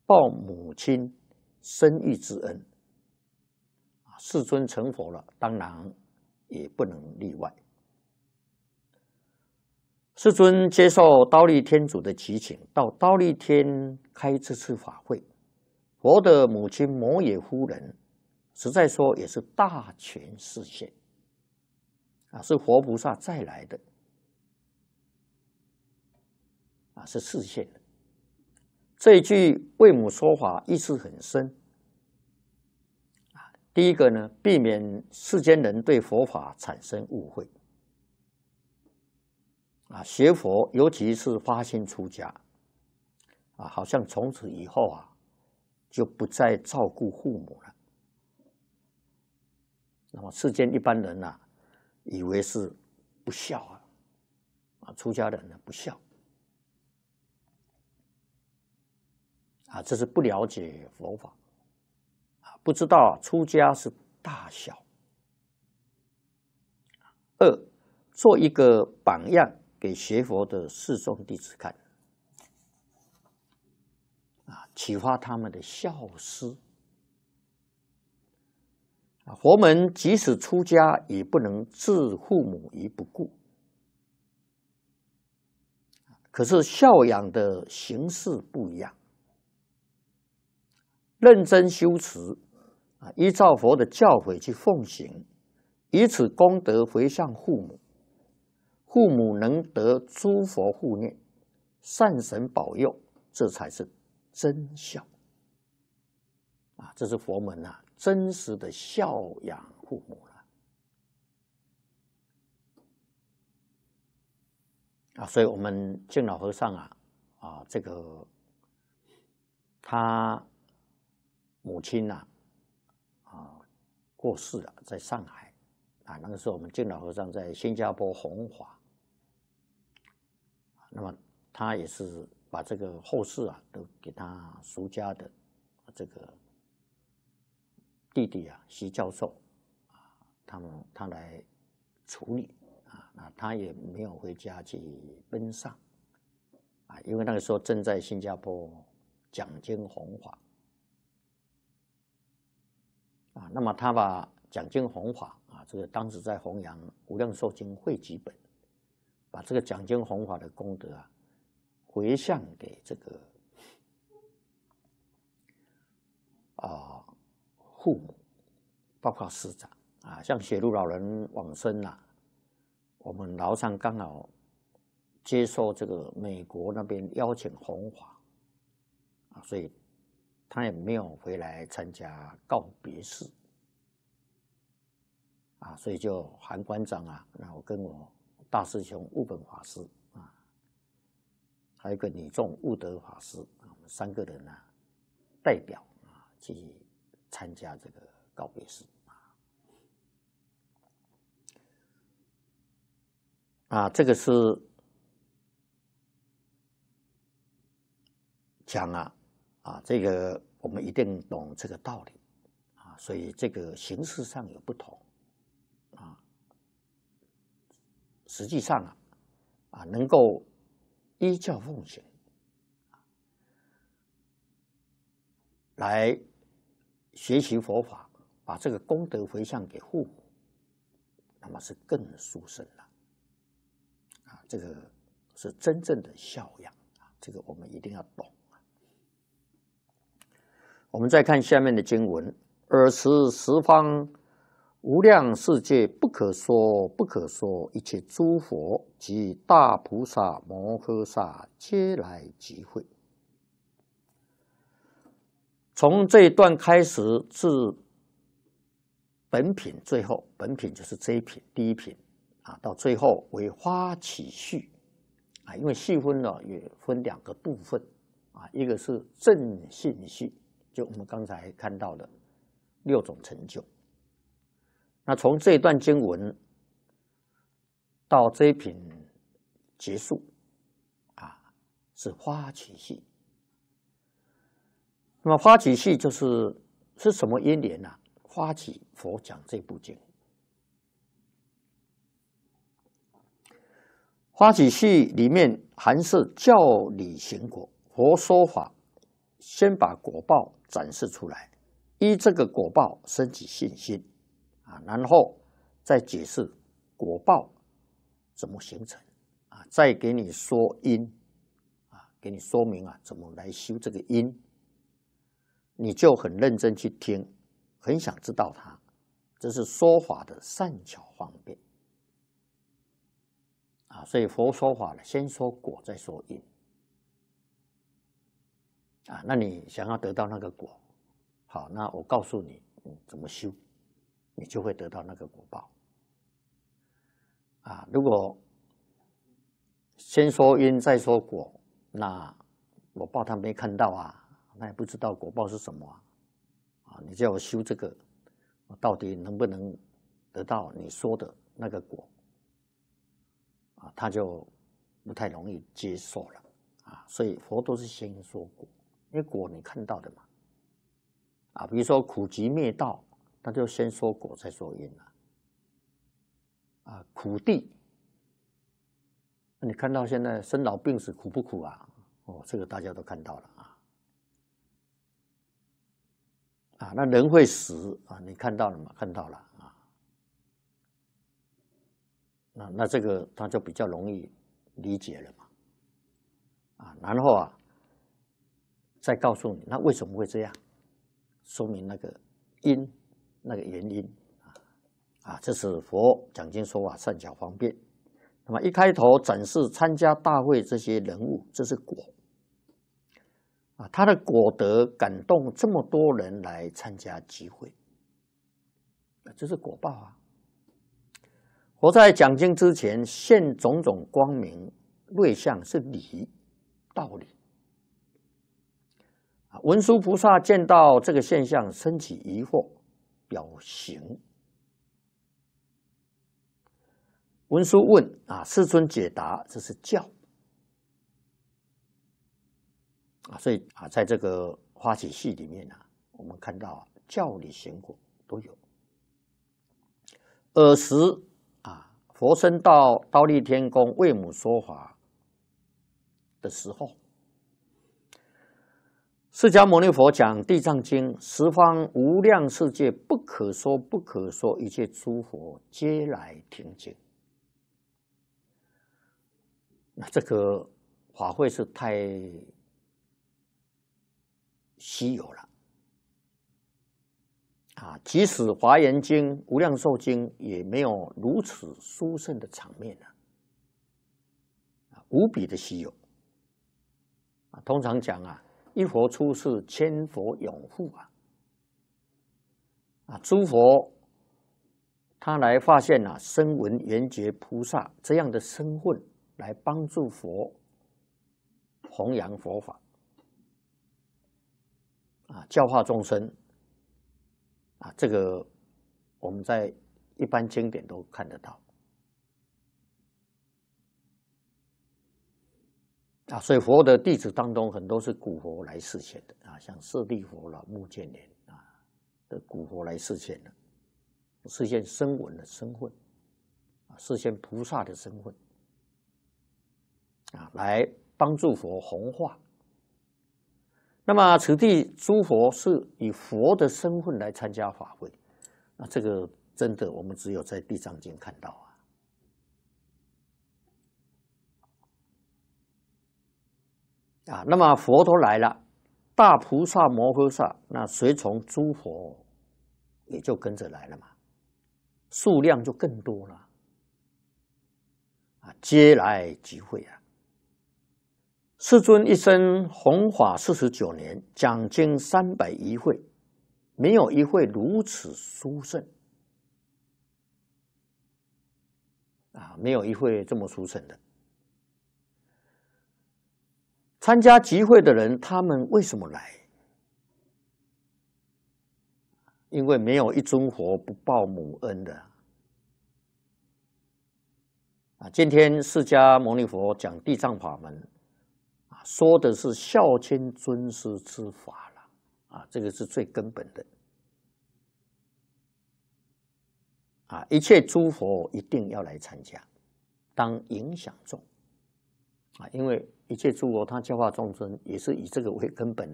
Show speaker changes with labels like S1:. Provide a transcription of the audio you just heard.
S1: 报母亲生育之恩。世尊成佛了，当然也不能例外。世尊接受忉利天主的祈请，到忉利天开这次法会。佛的母亲摩耶夫人，实在说也是大权示现，是活菩萨再来的，是示现的。这一句为母说法意思很深。第一个呢，避免世间人对佛法产生误会。学佛，尤其是发心出家，好像从此以后就不再照顾父母了。那么世间一般人以为是不孝出家人呢不孝这是不了解佛法不知道出家是大孝。二，做一个榜样给学佛的四众弟子看，启发他们的孝思。佛门即使出家，也不能置父母于不顾。可是孝养的形式不一样，认真修持，依照佛的教诲去奉行，以此功德回向父母，父母能得诸佛护念，善神保佑，这才是真孝这是佛门真实的孝养父母了所以我们净老和尚这个他母亲过世了，在上海那个时候我们净老和尚在新加坡弘法，那么他也是把这个后事都给他俗家的这个弟弟徐教授他来处理那他也没有回家去奔丧因为那个时候正在新加坡讲经弘法那么他把讲经弘法这个当时在弘扬无量寿经汇集本，把这个讲经弘法的功德回向给这个父母，包括师长像雪路老人往生我们老上刚好接受这个美国那边邀请弘法所以他也没有回来参加告别式所以就韩馆长那我跟我大师兄悟本法师还有一个女众悟德法师我们3个人代表去参加这个告别式这个是讲这个我们一定懂这个道理所以这个形式上有不同实际上能够依教奉行来学习佛法，把这个功德回向给父母，那么是更殊胜了这个是真正的孝养这个我们一定要懂我们再看下面的经文，尔时十方无量世界不可说不可说一切诸佛及大菩萨摩诃萨皆来集会。从这一段开始至本品最后，本品就是这一品第一品到最后为发起序因为细分也分2个部分一个是正信序，就我们刚才看到的6种成就。那从这一段经文到这一品结束是发起序。那么发起序是什么因缘发起佛讲这部经。发起序里面含摄教理行果，佛说法先把果报展示出来，依这个果报升起信心啊，然后再解释果报怎么形成啊，再给你说因啊，给你说明啊怎么来修这个因，你就很认真去听，很想知道它，这是说法的善巧方便啊。所以佛说法呢，先说果，再说因啊。那你想要得到那个果，好，那我告诉你怎么修，你就会得到那个果报啊。如果先说因再说果，那果报他没看到啊，那也不知道果报是什么啊。你叫我修这个，到底能不能得到你说的那个果啊？他就不太容易接受了啊。所以佛都是先说果，因为果你看到的嘛啊。比如说苦集灭道，他就先说果再说因了啊。苦地，你看到现在生老病死苦不苦啊？哦，这个大家都看到了啊。啊，那人会死啊，你看到了吗？看到了啊。那这个他就比较容易理解了嘛。啊，然后啊，再告诉你那为什么会这样，说明那个因，那个原因啊。这是佛讲经说法善巧方便。那么一开头展示参加大会这些人物，这是果啊，他的果德感动这么多人来参加集会，这是果报啊。佛在讲经之前现种种光明瑞相，是理道理啊。文殊菩萨见到这个现象，升起疑惑，表行。文殊问啊，世尊解答，这是教啊。所以啊，在这个花起系里面啊，我们看到教理行果都有。尔时啊，佛升到忉利天宫为母说法的时候，释迦牟尼佛讲《地藏经》，十方无量世界不可说不可说一切诸佛皆来听经。那这个法会是太稀有了啊！即使《华严经》《无量寿经》也没有如此殊胜的场面啊，无比的稀有啊！通常讲啊，一佛出世，千佛拥护啊！诸佛他来发现啊，声闻缘觉菩萨这样的身份，来帮助佛弘扬佛法啊，教化众生啊，这个我们在一般经典都看得到啊。所以佛的弟子当中，很多是古佛来示现的啊，像舍利佛了、目犍连啊的古佛来示现的，示现声闻的身份啊，示现菩萨的身份。啊，来帮助佛弘化。那么此地诸佛是以佛的身份来参加法会，那这个真的我们只有在《地藏经》看到啊。那么佛都来了，大菩萨摩诃萨，那随从诸佛也就跟着来了嘛，数量就更多了啊，皆来集会啊。世尊一生弘法49年，讲经301会，没有一会如此殊胜啊！没有一会这么殊胜的。参加集会的人，他们为什么来？因为没有一尊佛不报母恩的啊！今天释迦牟尼佛讲地藏法门，说的是孝亲尊师之法了啊，这个是最根本的啊！一切诸佛一定要来参加，当影响众啊，因为一切诸佛他教化众生也是以这个为根本。